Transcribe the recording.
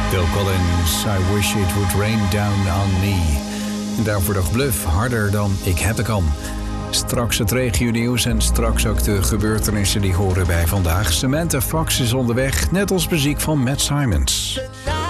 Phil Collins, I wish it would rain down on me. En daarvoor de Bluff, harder dan ik heb ik kan. Straks het regionieuws en straks ook de gebeurtenissen die horen bij vandaag. Samantha Fox is onderweg, net als muziek van Matt Simons.